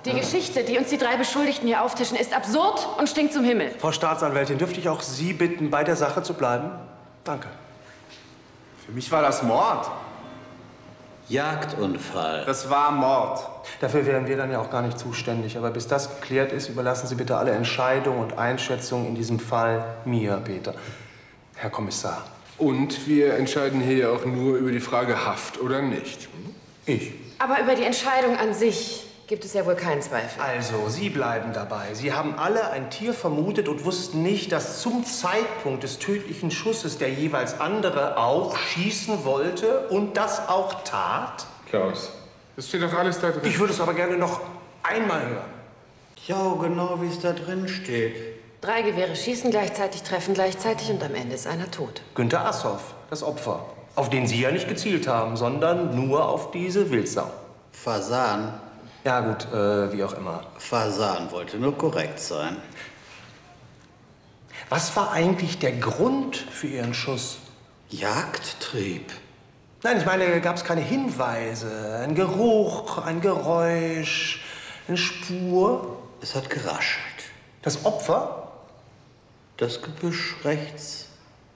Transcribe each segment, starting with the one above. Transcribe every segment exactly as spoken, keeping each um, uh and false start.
Die Geschichte, die uns die drei Beschuldigten hier auftischen, ist absurd und stinkt zum Himmel. Frau Staatsanwältin, dürfte ich auch Sie bitten, bei der Sache zu bleiben? Danke. Für mich war das Mord. Jagdunfall. Das war Mord. Dafür wären wir dann ja auch gar nicht zuständig. Aber bis das geklärt ist, überlassen Sie bitte alle Entscheidungen und Einschätzungen in diesem Fall mir, Peter. Herr Kommissar. Und wir entscheiden hier auch nur über die Frage Haft oder nicht. Ich. Aber über die Entscheidung an sich gibt es ja wohl keinen Zweifel. Also, Sie bleiben dabei. Sie haben alle ein Tier vermutet und wussten nicht, dass zum Zeitpunkt des tödlichen Schusses der jeweils andere auch schießen wollte und das auch tat? Klaus, das steht doch alles da drin. Ich würde es aber gerne noch einmal hören. Ja, genau wie es da drin steht. Drei Gewehre schießen gleichzeitig, treffen gleichzeitig und am Ende ist einer tot. Günter Assoff, das Opfer. Auf den Sie ja nicht gezielt haben, sondern nur auf diese Wildsau. Fasan. Ja gut, äh, wie auch immer. Fasan wollte nur korrekt sein. Was war eigentlich der Grund für Ihren Schuss? Jagdtrieb. Nein, ich meine, gab es keine Hinweise, ein Geruch, ein Geräusch, eine Spur? Es hat geraschelt. Das Opfer? Das Gebüsch rechts.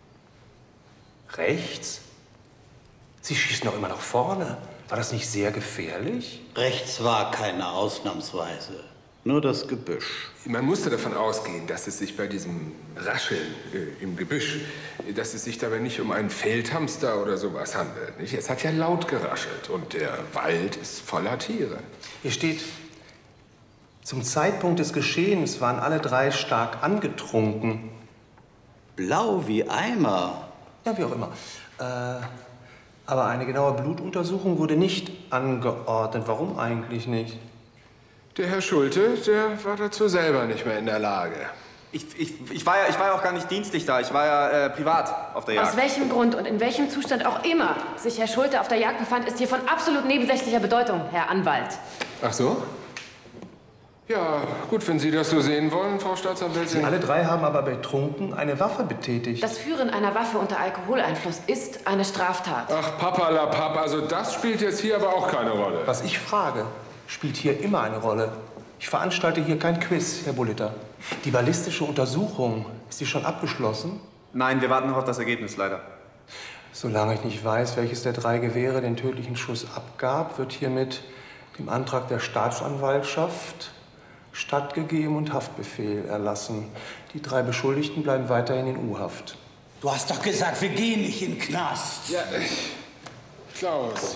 Rechts? Sie schießen doch immer nach vorne. War das nicht sehr gefährlich? Rechts war keine ausnahmsweise. Nur das Gebüsch. Man musste davon ausgehen, dass es sich bei diesem Rascheln äh, im Gebüsch, dass es sich dabei nicht um einen Feldhamster oder sowas handelt. Nicht? Es hat ja laut geraschelt und der Wald ist voller Tiere. Hier steht, zum Zeitpunkt des Geschehens waren alle drei stark angetrunken. Blau wie Eimer. Ja, wie auch immer. Äh, aber eine genaue Blutuntersuchung wurde nicht angeordnet. Warum eigentlich nicht? Der Herr Schulte, der war dazu selber nicht mehr in der Lage. Ich, ich, ich, war, ja, ich war ja auch gar nicht dienstlich da. Ich war ja äh, privat auf der Jagd. Aus welchem Grund und in welchem Zustand auch immer sich Herr Schulte auf der Jagd befand, ist hier von absolut nebensächlicher Bedeutung, Herr Anwalt. Ach so? Ja, gut, wenn Sie das so sehen wollen, Frau Staatsanwältin. Sie alle drei haben aber betrunken eine Waffe betätigt. Das Führen einer Waffe unter Alkoholeinfluss ist eine Straftat. Ach, Papalapap, also das spielt jetzt hier aber auch keine Rolle. Was ich frage, spielt hier immer eine Rolle. Ich veranstalte hier kein Quiz, Herr Bulliter. Die ballistische Untersuchung, ist die schon abgeschlossen? Nein, wir warten noch auf das Ergebnis, leider. Solange ich nicht weiß, welches der drei Gewehre den tödlichen Schuss abgab, wird hiermit dem Antrag der Staatsanwaltschaft stattgegeben und Haftbefehl erlassen. Die drei Beschuldigten bleiben weiterhin in U-Haft. Du hast doch gesagt, wir gehen nicht in den Knast. Ja, Klaus.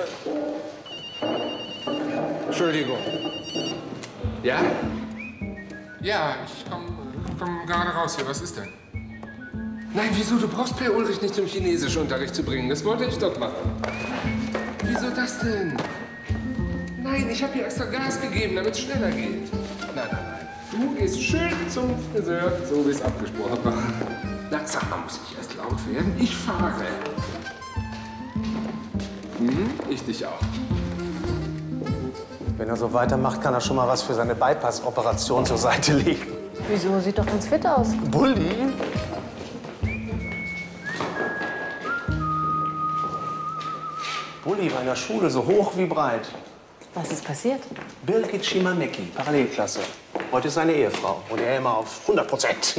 Entschuldigung. Ja? Ja, ich komme komm gerade raus hier. Was ist denn? Nein, wieso? Du brauchst Per Ulrich nicht zum Chinesischunterricht zu bringen. Das wollte ich doch machen. Wieso das denn? Nein, ich habe hier extra Gas gegeben, damit es schneller geht. Nein, nein, nein. Du gehst schön zum Friseur, so wie es abgesprochen war. Na, sag mal, muss ich erst laut werden? Ich fahre. Hm, ich dich auch. Wenn er so weitermacht, kann er schon mal was für seine Bypass-Operation zur Seite legen. Wieso? Sieht doch ganz fit aus. Bulli? Bulli war in der Schule so hoch wie breit. Was ist passiert? Birgit Schimanecki, Parallelklasse. Heute ist seine Ehefrau und er immer auf hundert Prozent.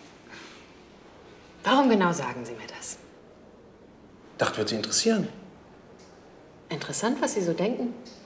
Warum genau sagen Sie mir das? Dachte, wird Sie interessieren. Interessant, was Sie so denken.